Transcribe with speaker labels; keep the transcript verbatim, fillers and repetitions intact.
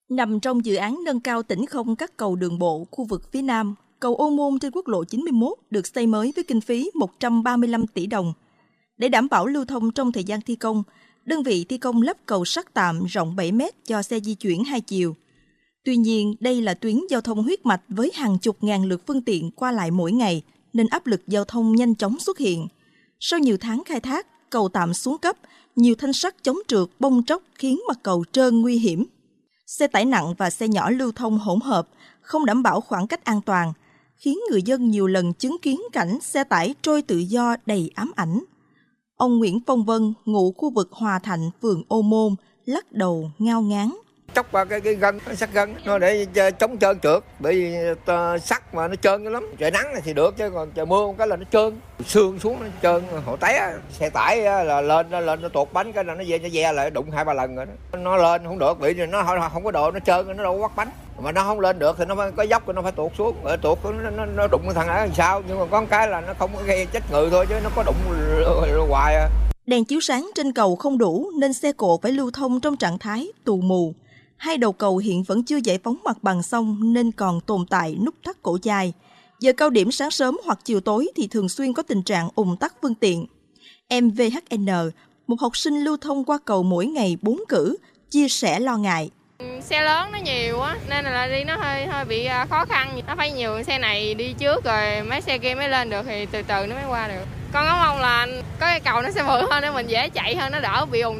Speaker 1: Nằm trong dự án nâng cao tĩnh không các cầu đường bộ khu vực phía Nam, cầu Ô Môn trên quốc lộ chín mươi mốt được xây mới với kinh phí một trăm ba mươi lăm tỷ đồng. Để đảm bảo lưu thông trong thời gian thi công, đơn vị thi công lắp cầu sắt tạm rộng bảy mét cho xe di chuyển hai chiều. Tuy nhiên, đây là tuyến giao thông huyết mạch với hàng chục ngàn lượt phương tiện qua lại mỗi ngày, nên áp lực giao thông nhanh chóng xuất hiện. Sau nhiều tháng khai thác, cầu tạm xuống cấp, nhiều thanh sắt chống trượt bong tróc khiến mặt cầu trơn nguy hiểm. Xe tải nặng và xe nhỏ lưu thông hỗn hợp, không đảm bảo khoảng cách an toàn, khiến người dân nhiều lần chứng kiến cảnh xe tải trôi tự do đầy ám ảnh. Ông Nguyễn Phong Vân, ngụ khu vực Hòa Thạnh, phường Ô Môn, lắc đầu ngao ngán.
Speaker 2: Chóc qua cái, cái gân, cái sắt gân, nó để chống trơn trượt, bởi vì sắt mà nó trơn dữ lắm. Trời nắng thì được chứ còn trời mưa một cái là nó trơn, sương xuống nó trơn, hộ té. Xe tải là lên nó lên nó tuột bánh cái là nó ve nó ve lại đụng hai ba lần rồi đó. Nó lên không được, bị nó không có độ nó trơn nó đâu có quắt bánh. Mà nó không lên được thì nó phải có dốc nó phải tuột xuống, rồi tuột nó, nó, nó đụng cái thằng ấy làm sao, nhưng mà có một cái là nó không có gây chết người thôi chứ nó có đụng hoài à.
Speaker 1: Đèn chiếu sáng trên cầu không đủ nên xe cộ phải lưu thông trong trạng thái tù mù. Hai đầu cầu hiện vẫn chưa giải phóng mặt bằng xong nên còn tồn tại nút thắt cổ dài. Giờ cao điểm sáng sớm hoặc chiều tối thì thường xuyên có tình trạng ùn tắc phương tiện. Em vê hát en, một học sinh lưu thông qua cầu mỗi ngày bốn cử, chia sẻ lo ngại.
Speaker 3: Xe lớn nó nhiều á nên là đi nó hơi hơi bị khó khăn, nó phải nhiều xe này đi trước rồi mấy xe kia mới lên được thì từ từ nó mới qua được. Con có mong là có cái cầu nó sẽ bự hơn để mình dễ chạy hơn, nó đỡ bị ùn